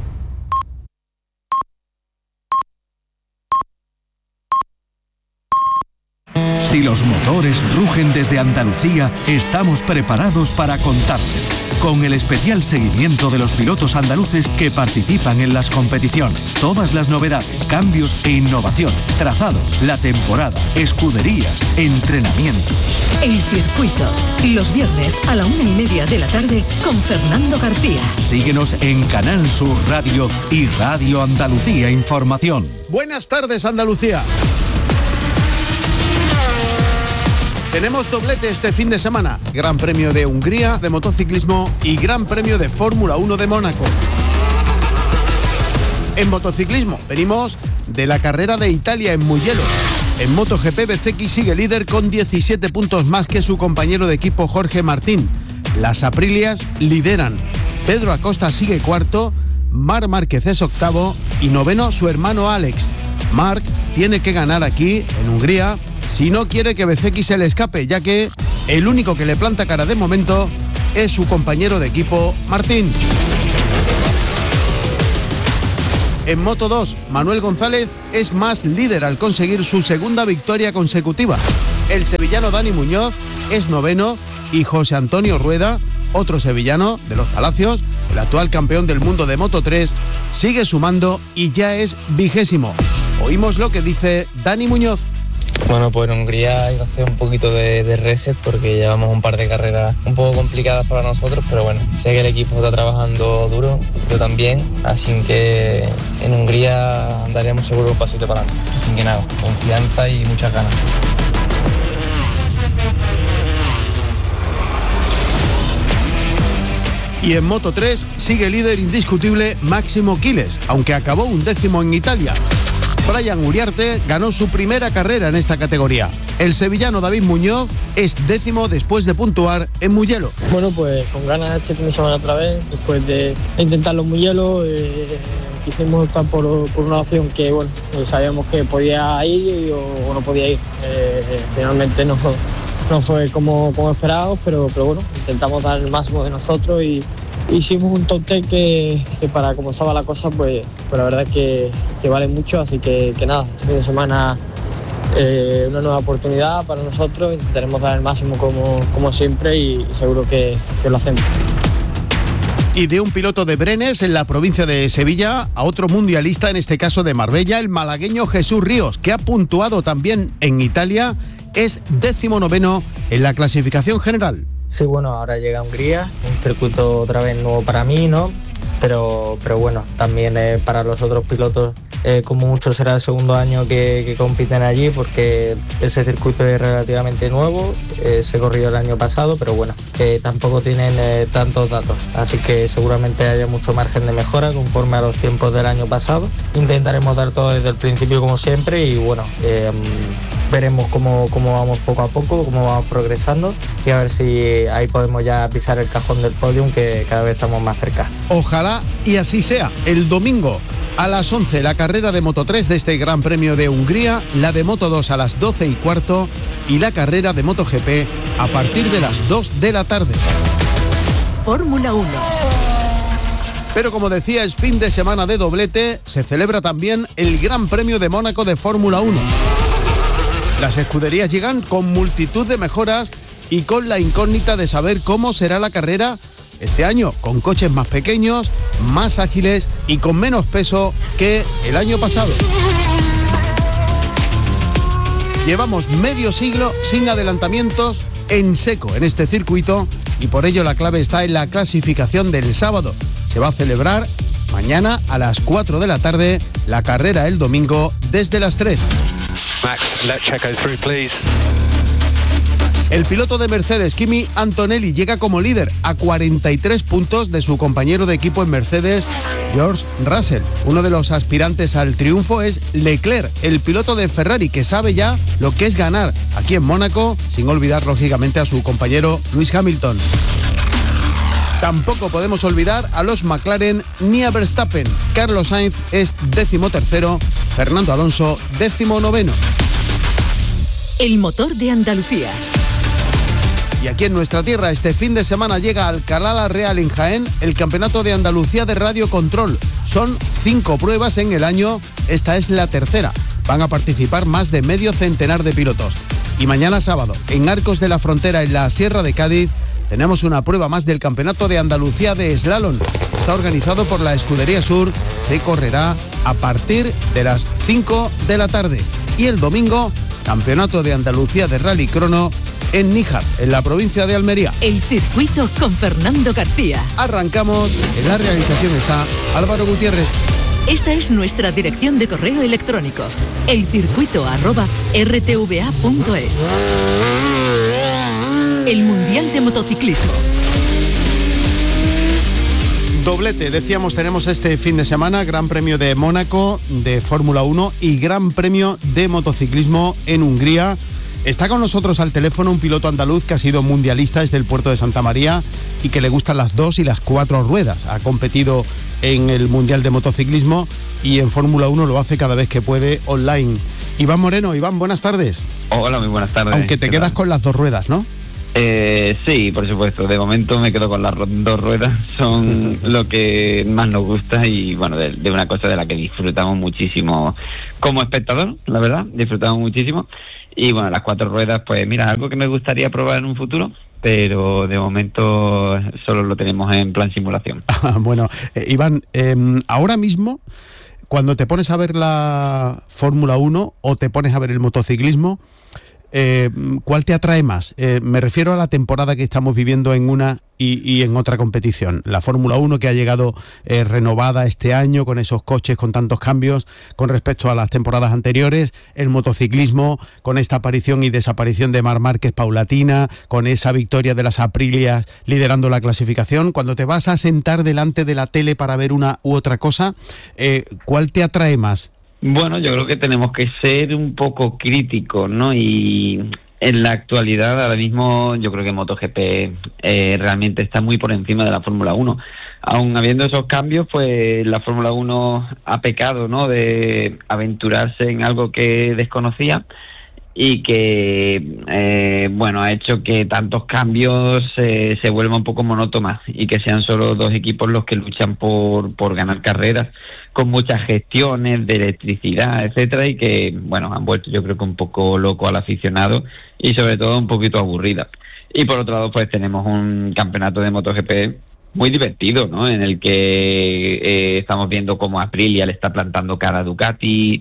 Si los motores rugen desde Andalucía, estamos preparados para contarte con el especial seguimiento de los pilotos andaluces que participan en las competiciones. Todas las novedades, cambios e innovación, trazados, la temporada, escuderías, entrenamientos.
El circuito, los viernes a la 1:30 de la tarde con Fernando García.
Síguenos en Canal Sur Radio y Radio Andalucía Información.
Buenas tardes, Andalucía. Tenemos doblete este fin de semana. Gran Premio de Hungría de motociclismo y Gran Premio de Fórmula 1 de Mónaco. En motociclismo venimos de la carrera de Italia en Mugello. En MotoGP, Bezzecchi sigue líder con 17 puntos más que su compañero de equipo Jorge Martín. Las Aprilias lideran. Pedro Acosta sigue cuarto, Marc Márquez es octavo y noveno su hermano Alex. Marc tiene que ganar aquí, en Hungría, si no quiere que Bezzecchi se le escape, ya que el único que le planta cara de momento es su compañero de equipo, Martín. En Moto2, Manuel González es más líder al conseguir su segunda victoria consecutiva. El sevillano Dani Muñoz es noveno y José Antonio Rueda, otro sevillano de los Palacios, el actual campeón del mundo de Moto3, sigue sumando y ya es 20º. Oímos lo que dice Dani Muñoz.
Bueno, pues en Hungría hay que hacer un poquito de reset porque llevamos un par de carreras un poco complicadas para nosotros, pero bueno, sé que el equipo está trabajando duro, yo también, así que en Hungría daremos seguro un pasito para adelante. Así que nada, confianza y muchas ganas.
Y en Moto3 sigue líder indiscutible Máximo Quiles, aunque acabó 11º en Italia. Brian Uriarte ganó su primera carrera en esta categoría. El sevillano David Muñoz es 10º después de puntuar en Mugello.
Bueno, pues con ganas este fin de semana otra vez, después de intentarlo en Mugello, quisimos optar por una opción que, bueno, sabíamos que podía ir o no podía ir. Finalmente no fue como esperábamos, pero bueno, intentamos dar el máximo de nosotros y hicimos un top 10 que para como estaba la cosa, pues la verdad es que vale mucho, así que nada, este fin de semana una nueva oportunidad para nosotros, intentaremos dar el máximo como siempre y seguro que lo hacemos.
Y de un piloto de Brenes en la provincia de Sevilla a otro mundialista, en este caso de Marbella, el malagueño Jesús Ríos, que ha puntuado también en Italia, es 19º en la clasificación general.
Sí, bueno, ahora llega a Hungría, un circuito otra vez nuevo para mí, ¿no? Pero bueno, también para los otros pilotos, como mucho será el segundo año que compiten allí, porque ese circuito es relativamente nuevo, se corrió el año pasado, pero bueno, tampoco tienen tantos datos, así que seguramente haya mucho margen de mejora conforme a los tiempos del año pasado. Intentaremos dar todo desde el principio como siempre y bueno, veremos cómo vamos poco a poco, cómo vamos progresando y a ver si ahí podemos ya pisar el cajón del podium, que cada vez estamos más cerca.
Ojalá y así sea. El domingo a las 11 la carrera de Moto3 de este Gran Premio de Hungría, la de Moto2 a las 12:15 y la carrera de MotoGP a partir de las 2 de la tarde.
Fórmula 1.
Pero como decía, es fin de semana de doblete, se celebra también el Gran Premio de Mónaco de Fórmula 1. Las escuderías llegan con multitud de mejoras y con la incógnita de saber cómo será la carrera este año, con coches más pequeños, más ágiles y con menos peso que el año pasado. Llevamos medio siglo sin adelantamientos en seco en este circuito y por ello la clave está en la clasificación del sábado. Se va a celebrar mañana a las 4 de la tarde, la carrera el domingo desde las 3.
Max, let Checo through, please.
El piloto de Mercedes, Kimi Antonelli, llega como líder a 43 puntos de su compañero de equipo en Mercedes, George Russell. Uno de los aspirantes al triunfo es Leclerc, el piloto de Ferrari, que sabe ya lo que es ganar aquí en Mónaco, sin olvidar lógicamente a su compañero Lewis Hamilton. Tampoco podemos olvidar a los McLaren ni a Verstappen. Carlos Sainz es 13º, Fernando Alonso 19º.
El motor de Andalucía.
Y aquí en nuestra tierra este fin de semana llega a Alcalá la Real en Jaén el Campeonato de Andalucía de Radio Control. Son 5 pruebas en el año, esta es la tercera. Van a participar más de medio centenar de pilotos. Y mañana sábado, en Arcos de la Frontera, en la Sierra de Cádiz, tenemos una prueba más del Campeonato de Andalucía de Slalom. Está organizado por la Escudería Sur, se correrá a partir de las 5 de la tarde. Y el domingo, Campeonato de Andalucía de Rally Crono en Níjar, en la provincia de Almería.
El circuito con Fernando García.
Arrancamos, en la realización está Álvaro Gutiérrez.
Esta es nuestra dirección de correo electrónico, elcircuito@rtva.es. El Mundial de Motociclismo.
Doblete, decíamos, tenemos este fin de semana Gran Premio de Mónaco de Fórmula 1 y Gran Premio de Motociclismo en Hungría. Está con nosotros al teléfono un piloto andaluz que ha sido mundialista desde el puerto de Santa María y que le gustan las 2 y las 4 ruedas. Ha competido en el Mundial de Motociclismo y en Fórmula 1 lo hace cada vez que puede online. Iván Moreno. Iván, buenas tardes.
Hola, muy buenas tardes.
Aunque te quedas con las 2 ruedas, ¿no?
Sí, por supuesto. De momento me quedo con las 2 ruedas. Son lo que más nos gusta y, bueno, de una cosa de la que disfrutamos muchísimo como espectador, la verdad. Disfrutamos muchísimo. Y, bueno, las 4 ruedas, pues mira, algo que me gustaría probar en un futuro, pero de momento solo lo tenemos en plan simulación.
Bueno, Iván, ahora mismo, cuando te pones a ver la Fórmula 1 o te pones a ver el motociclismo, ¿cuál te atrae más? Me refiero a la temporada que estamos viviendo en una y en otra competición. La Fórmula 1 que ha llegado renovada este año con esos coches, con tantos cambios con respecto a las temporadas anteriores. El motociclismo con esta aparición y desaparición de Marc Márquez paulatina, con esa victoria de las Aprilias liderando la clasificación. Cuando te vas a sentar delante de la tele para ver una u otra cosa, ¿cuál te atrae más?
Bueno, yo creo que tenemos que ser un poco críticos, ¿no? Y en la actualidad, ahora mismo, yo creo que MotoGP realmente está muy por encima de la Fórmula 1. Aún habiendo esos cambios, pues la Fórmula 1 ha pecado, ¿no?, de aventurarse en algo que desconocía y que, bueno, ha hecho que tantos cambios se vuelva un poco monótona y que sean solo 2 equipos los que luchan por ganar carreras, con muchas gestiones de electricidad, etcétera, y que, bueno, han vuelto yo creo que un poco loco al aficionado y sobre todo un poquito aburrida. Y por otro lado, pues tenemos un campeonato de MotoGP muy divertido, ¿no?, en el que estamos viendo cómo Aprilia le está plantando cara a Ducati,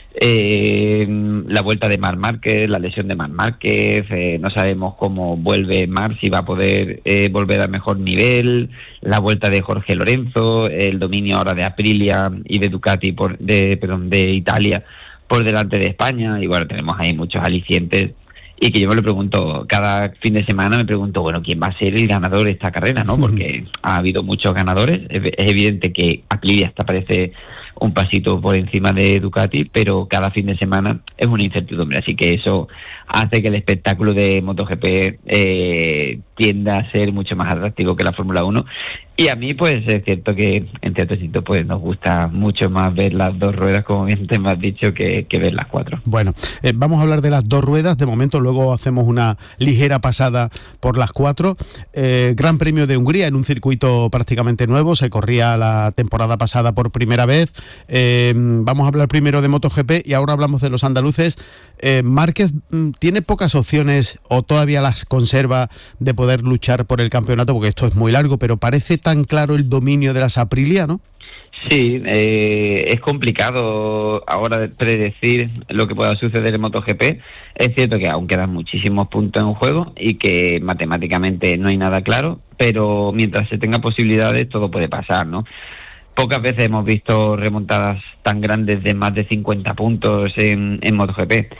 la vuelta de Marc Márquez, la lesión de Marc Márquez, no sabemos cómo vuelve Marc, si va a poder volver al mejor nivel, la vuelta de Jorge Lorenzo, el dominio ahora de Aprilia y de Ducati de Italia por delante de España, y bueno, tenemos ahí muchos alicientes. Y que yo me lo pregunto, cada fin de semana me pregunto, bueno, ¿quién va a ser el ganador de esta carrera, no? Porque ha habido muchos ganadores. Es evidente que Aprilia hasta parece un pasito por encima de Ducati, pero cada fin de semana es una incertidumbre. Así que eso hace que el espectáculo de MotoGP tienda a ser mucho más atractivo que la Fórmula 1. Y a mí, pues, es cierto que en cierto sitio, pues, nos gusta mucho más ver las 2 ruedas, como bien te me has dicho, que ver las 4.
Bueno, vamos a hablar de las 2 ruedas. De momento, luego hacemos una ligera pasada por las 4. Gran Premio de Hungría en un circuito prácticamente nuevo. Se corría la temporada pasada por primera vez. Vamos a hablar primero de MotoGP y ahora hablamos de los andaluces. Márquez tiene pocas opciones o todavía las conserva de poder luchar por el campeonato, porque esto es muy largo, pero parece tan claro el dominio de las Aprilia, ¿no?
Sí, es complicado ahora predecir lo que pueda suceder en MotoGP. Es cierto que aún quedan muchísimos puntos en juego y que matemáticamente no hay nada claro, pero mientras se tenga posibilidades todo puede pasar, ¿no? Pocas veces hemos visto remontadas tan grandes de más de 50 puntos en MotoGP.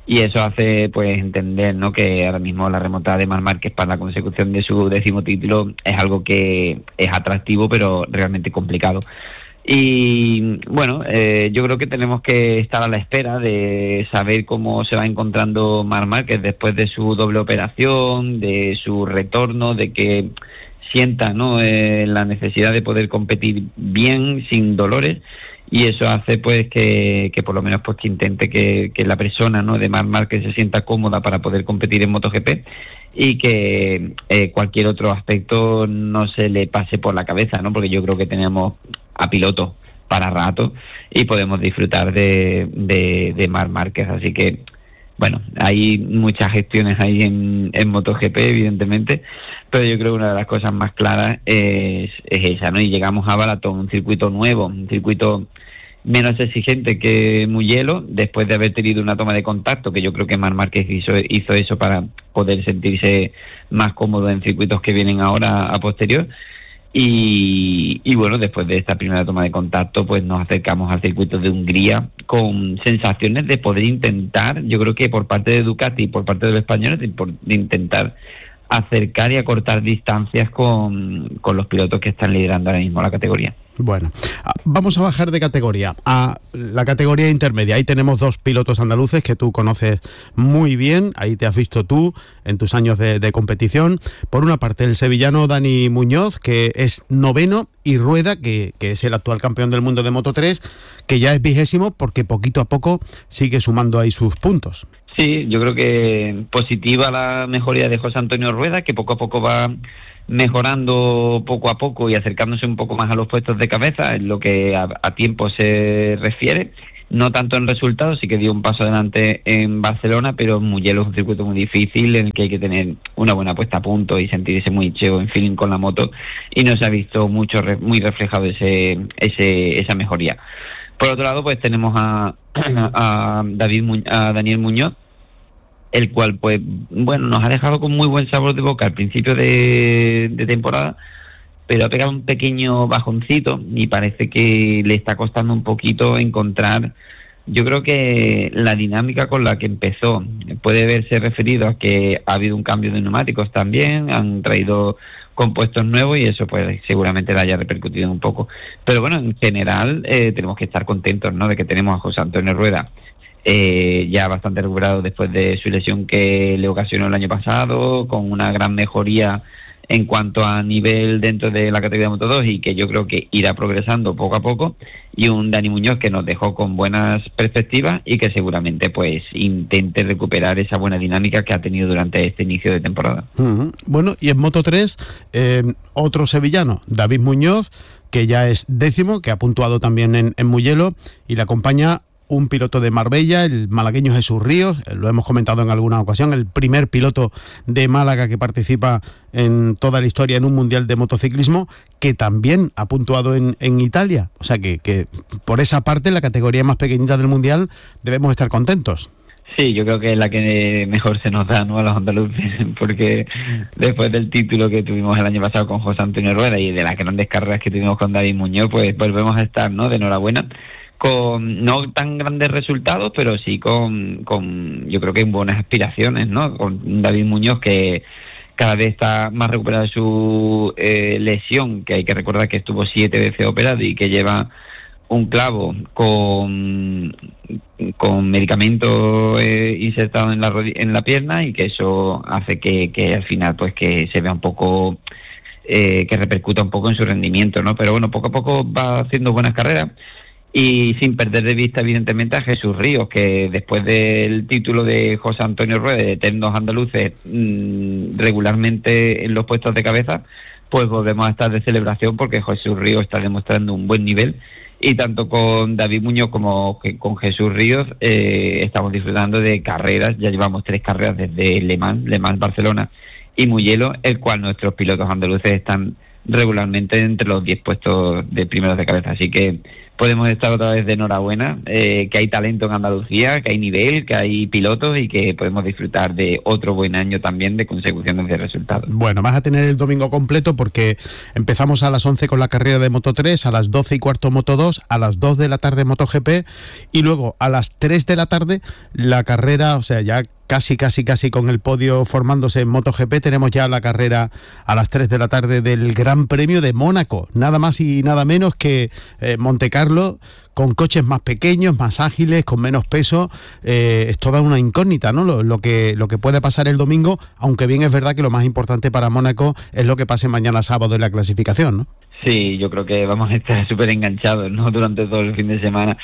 y eso hace pues entender, ¿no?, que ahora mismo la remontada de Marc Márquez para la consecución de su 10º título es algo que es atractivo pero realmente complicado. Y bueno, yo creo que tenemos que estar a la espera de saber cómo se va encontrando Marc Márquez después de su doble operación, de su retorno, de que sienta, ¿no?, la necesidad de poder competir bien, sin dolores, y eso hace pues que por lo menos pues que intente que la persona, ¿no?, de Marc Márquez se sienta cómoda para poder competir en MotoGP, y que cualquier otro aspecto no se le pase por la cabeza, ¿no?, porque yo creo que tenemos a piloto para rato y podemos disfrutar de Marc Márquez. Así que bueno, hay muchas gestiones ahí en MotoGP, evidentemente, pero yo creo que una de las cosas más claras es esa, ¿no? Y llegamos a Balaton, un circuito nuevo, un circuito menos exigente que Mugello, después de haber tenido una toma de contacto, que yo creo que Marc Márquez hizo eso para poder sentirse más cómodo en circuitos que vienen ahora a posterior. Y bueno, después de esta primera toma de contacto, pues nos acercamos al circuito de Hungría con sensaciones de poder intentar, yo creo que por parte de Ducati y por parte de los españoles, de intentar acercar y acortar distancias con los pilotos que están liderando ahora mismo la categoría.
Bueno, vamos a bajar de categoría a la categoría intermedia. Ahí tenemos dos pilotos andaluces que tú conoces muy bien, ahí te has visto tú en tus años de competición. Por una parte, el sevillano Dani Muñoz, que es 9º, y Rueda, que es el actual campeón del mundo de Moto3, que ya es 20º porque poquito a poco sigue sumando ahí sus puntos.
Sí, yo creo que positiva la mejoría de José Antonio Rueda, que poco a poco va mejorando poco a poco y acercándose un poco más a los puestos de cabeza en lo que a tiempo se refiere, no tanto en resultados, sí que dio un paso adelante en Barcelona, pero Mugello es un circuito muy difícil en el que hay que tener una buena puesta a punto y sentirse muy cheo en feeling con la moto, y no se ha visto muy reflejado esa mejoría. Por otro lado, pues tenemos a Daniel Muñoz, el cual pues bueno, nos ha dejado con muy buen sabor de boca al principio de temporada, pero ha pegado un pequeño bajoncito y parece que le está costando un poquito encontrar, yo creo que la dinámica con la que empezó. Puede verse referido a que ha habido un cambio de neumáticos también, han traído compuestos nuevos y eso pues seguramente le haya repercutido un poco, pero bueno, en general tenemos que estar contentos, ¿no?, de que tenemos a José Antonio Rueda ya bastante recuperado después de su lesión que le ocasionó el año pasado, con una gran mejoría en cuanto a nivel dentro de la categoría de Moto2, y que yo creo que irá progresando poco a poco, y un Dani Muñoz que nos dejó con buenas perspectivas y que seguramente pues intente recuperar esa buena dinámica que ha tenido durante este inicio de temporada.
Bueno, y en Moto3 otro sevillano, David Muñoz, que ya es 10º, que ha puntuado también en Mugello, y le acompaña un piloto de Marbella, el malagueño Jesús Ríos, lo hemos comentado en alguna ocasión, el primer piloto de Málaga que participa en toda la historia en un mundial de motociclismo, que también ha puntuado en Italia. O sea que por esa parte, la categoría más pequeñita del mundial, debemos estar contentos.
Sí, yo creo que es la que mejor se nos da, ¿no?, a los andaluces, porque después del título que tuvimos el año pasado con José Antonio Rueda y de las grandes carreras que tuvimos con David Muñoz, pues volvemos a estar, ¿no?, de enhorabuena, con no tan grandes resultados, pero sí con yo creo que buenas aspiraciones, ¿no?, con David Muñoz, que cada vez está más recuperado de su lesión, que hay que recordar que estuvo 7 veces operado y que lleva un clavo con medicamento insertado en la pierna, y que eso hace que al final pues que se vea un poco que repercuta un poco en su rendimiento, ¿no? Pero bueno, poco a poco va haciendo buenas carreras, y sin perder de vista evidentemente a Jesús Ríos, que después del título de José Antonio Rueda, de eternos andaluces regularmente en los puestos de cabeza, pues volvemos a estar de celebración, porque Jesús Ríos está demostrando un buen nivel, y tanto con David Muñoz como con Jesús Ríos estamos disfrutando de carreras. Ya llevamos 3 carreras desde Le Mans, Barcelona y Mugello, el cual nuestros pilotos andaluces están regularmente entre los 10 puestos de primeros de cabeza, así que podemos estar otra vez de enhorabuena, que hay talento en Andalucía, que hay nivel, que hay pilotos y que podemos disfrutar de otro buen año también de consecución de resultados.
Bueno, vas a tener el domingo completo porque empezamos a las 11 con la carrera de Moto3, a las 12 y cuarto Moto2, a las 2 de la tarde MotoGP y luego a las 3 de la tarde la carrera, o sea, ya casi con el podio formándose en MotoGP, tenemos ya la carrera a las 3 de la tarde del Gran Premio de Mónaco, nada más y nada menos que Montecarlo, con coches más pequeños, más ágiles, con menos peso. Es toda una incógnita, ¿no? Lo que puede pasar el domingo, aunque bien es verdad que lo más importante para Mónaco es lo que pase mañana sábado en la clasificación, ¿no?
Sí, yo creo que vamos a estar súper enganchados, ¿no?, durante todo el fin de semana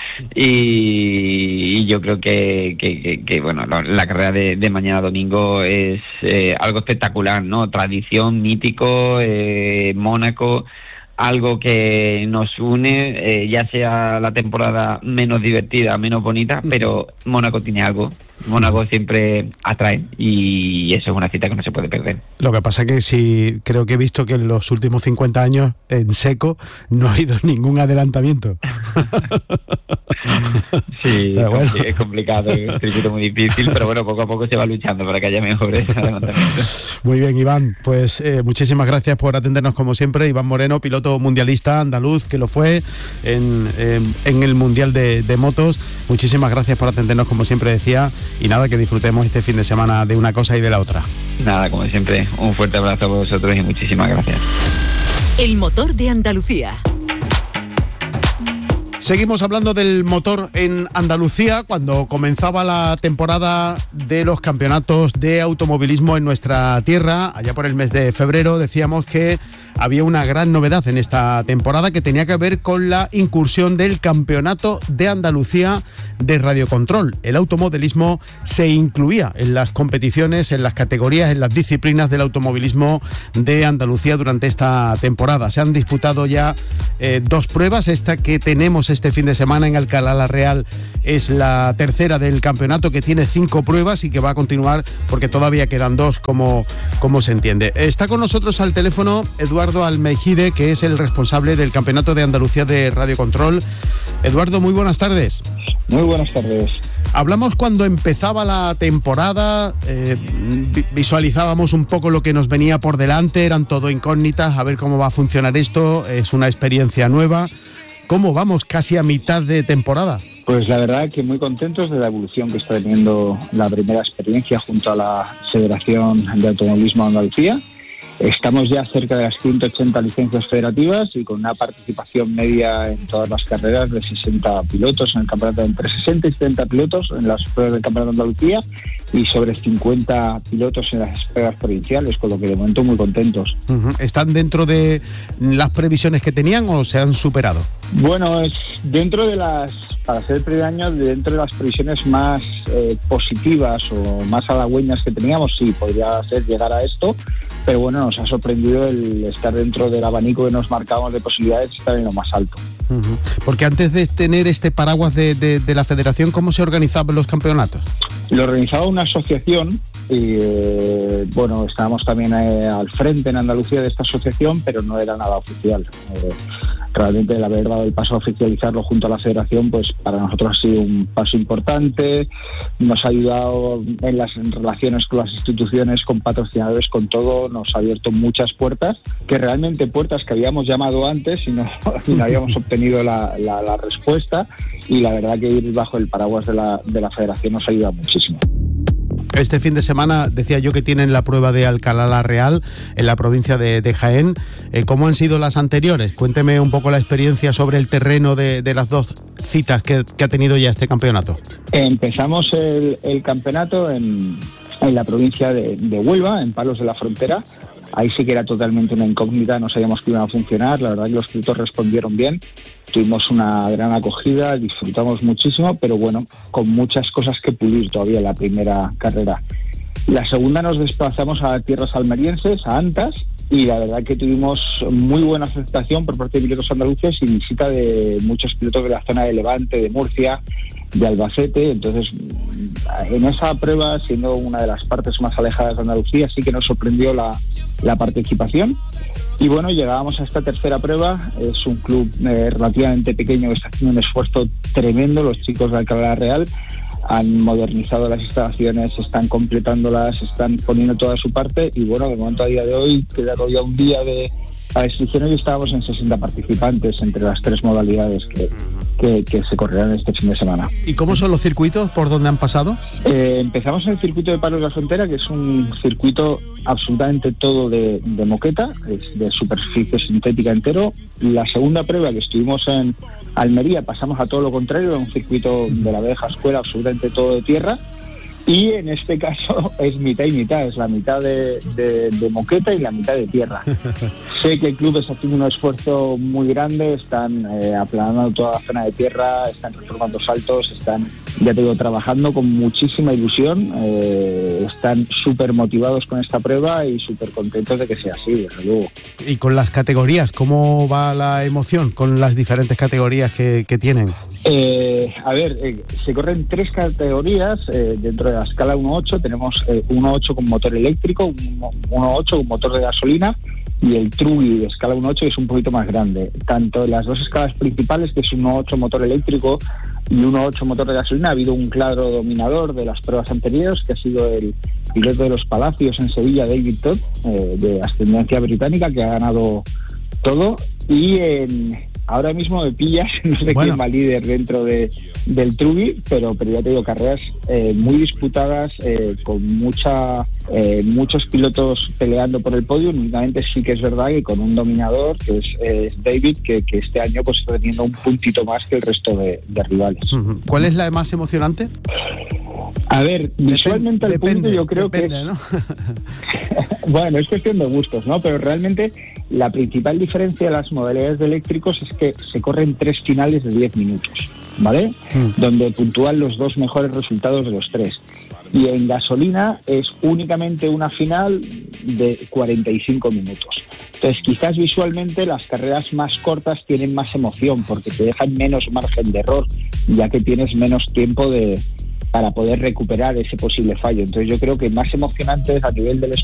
y yo creo que bueno, la carrera de mañana domingo es algo espectacular, ¿no? Tradición, mítico, Mónaco, algo que nos une, ya sea la temporada menos divertida, menos bonita, pero Mónaco tiene algo. Mónaco siempre atrae y eso es una cita que no se puede perder.
Lo que pasa es que sí, creo que he visto que en los últimos 50 años en seco no ha habido ningún adelantamiento.
Sí, bueno, es complicado, es un circuito muy difícil, pero bueno, poco a poco se va luchando para que haya mejores adelantamientos.
Muy bien, Iván, pues muchísimas gracias por atendernos como siempre. Iván Moreno, piloto mundialista andaluz, que lo fue en el Mundial de Motos. Muchísimas gracias por atendernos como siempre decía. Y nada, que disfrutemos este fin de semana de una cosa y de la otra.
Nada, como siempre, un fuerte abrazo a vosotros y muchísimas gracias.
El motor de Andalucía.
Seguimos hablando del motor en Andalucía. Cuando comenzaba la temporada de los campeonatos de automovilismo en nuestra tierra, allá por el mes de febrero, decíamos que había una gran novedad en esta temporada que tenía que ver con la incursión del Campeonato de Andalucía de radiocontrol. El automovilismo se incluía en las competiciones, en las categorías, en las disciplinas del automovilismo de Andalucía durante esta temporada. Se han disputado ya 2 pruebas. Esta que tenemos este fin de semana en Alcalá la Real es la tercera del campeonato, que tiene 5 pruebas y que va a continuar porque todavía quedan 2, como se entiende. Está con nosotros al teléfono Eduardo Almeijide, que es el responsable del Campeonato de Andalucía de radiocontrol. Eduardo, muy buenas tardes.
Muy buenas tardes.
Hablamos cuando empezaba la temporada, visualizábamos un poco lo que nos venía por delante, eran todo incógnitas, a ver cómo va a funcionar esto, es una experiencia nueva. ¿Cómo vamos casi a mitad de temporada?
Pues la verdad que muy contentos de la evolución que está teniendo la primera experiencia junto a la Federación de Automovilismo de Andalucía. Estamos ya cerca de las 180 licencias federativas y con una participación media en todas las carreras de 60 pilotos en el campeonato, entre 60 y 70 pilotos en las pruebas del Campeonato de Andalucía y sobre 50 pilotos en las pruebas provinciales, con lo que de momento muy contentos.
¿Están dentro de las previsiones que tenían o se han superado?
Bueno, es dentro de las, para ser el primer año, dentro de las previsiones más positivas o más halagüeñas que teníamos, sí, podría ser llegar a esto, pero bueno, nos ha sorprendido el estar dentro del abanico que nos marcamos de posibilidades, estar en lo más alto.
Porque antes de tener este paraguas de la federación, ¿cómo se organizaban los campeonatos?
Lo organizaba una asociación y bueno, estábamos también al frente en Andalucía de esta asociación, pero no era nada oficial. Realmente el haber dado el paso a oficializarlo junto a la federación, pues para nosotros ha sido un paso importante, nos ha ayudado en las relaciones con las instituciones, con patrocinadores, con todo, nos ha abierto muchas puertas, que realmente puertas que habíamos llamado antes y no habíamos obtenido la respuesta, y la verdad que ir bajo el paraguas de la federación nos ayuda muchísimo.
Este fin de semana decía yo que tienen la prueba de Alcalá la Real en la provincia de Jaén. ¿Cómo han sido las anteriores? Cuénteme un poco la experiencia sobre el terreno de las 2 citas que ha tenido ya este campeonato.
Empezamos el campeonato en la provincia de Huelva, en Palos de la Frontera. Ahí sí que era totalmente una incógnita, no sabíamos que iban a funcionar. La verdad que los pilotos respondieron bien, tuvimos una gran acogida, disfrutamos muchísimo, pero bueno, con muchas cosas que pulir todavía en la primera carrera. La segunda nos desplazamos a tierras almerienses, a Antas, y la verdad que tuvimos muy buena aceptación por parte de pilotos andaluces y visita de muchos pilotos de la zona de Levante, de Murcia, de Albacete. Entonces, en esa prueba, siendo una de las partes más alejadas de Andalucía, sí que nos sorprendió la participación. Y bueno, llegábamos a esta tercera prueba. Es un club relativamente pequeño que está haciendo un esfuerzo tremendo. Los chicos de Alcalá Real han modernizado las instalaciones, están completándolas, están poniendo toda su parte. Y bueno, de momento, a día de hoy, queda todavía un día de a inscripciones y estábamos en 60 participantes entre las 3 modalidades que se correrán este fin de semana.
¿Y cómo son los circuitos por donde han pasado?
Empezamos en el circuito de Palos de la Frontera, que es un circuito absolutamente todo de moqueta, es de superficie sintética entero. La segunda prueba, que estuvimos en Almería, pasamos a todo lo contrario, a un circuito de la vieja escuela, absolutamente todo de tierra. Y en este caso es mitad y mitad, es la mitad de moqueta y la mitad de tierra. Sé que el club está haciendo un esfuerzo muy grande, están aplanando toda la zona de tierra, están reformando saltos, están, ya te digo, trabajando con muchísima ilusión, están súper motivados con esta prueba y súper contentos de que sea así, desde luego.
Y con las categorías, ¿cómo va la emoción con las diferentes categorías que tienen?
Se corren 3 categorías dentro de la escala 1.8. Tenemos 1.8 con motor eléctrico, 1.8 con motor de gasolina y el Trugi de escala 1.8, que es un poquito más grande. Tanto en las 2 escalas principales, que es 1.8 motor eléctrico y 1.8 motor de gasolina, ha habido un claro dominador de las pruebas anteriores, que ha sido el piloto de los Palacios en Sevilla, David Todd, de ascendencia británica, que ha ganado todo. Y ahora mismo me pillas, no sé quién va líder dentro del Trugi, pero ya te digo, carreras muy disputadas, con muchos pilotos peleando por el podio. Únicamente sí que es verdad que con un dominador, que es David, que este año pues está teniendo un puntito más que el resto de rivales.
¿Cuál es la más emocionante?
A ver, visualmente el punto yo creo que es, ¿no? Bueno, es cuestión de gustos, ¿no? Pero realmente la principal diferencia de las modalidades de eléctricos es que se corren 3 finales de 10 minutos, ¿vale? Donde puntúan los 2 mejores resultados de los 3. Y en gasolina es únicamente una final de 45 minutos. Entonces, quizás visualmente las carreras más cortas tienen más emoción porque te dejan menos margen de error, ya que tienes menos tiempo para poder recuperar ese posible fallo. Entonces yo creo que más emocionantes a nivel del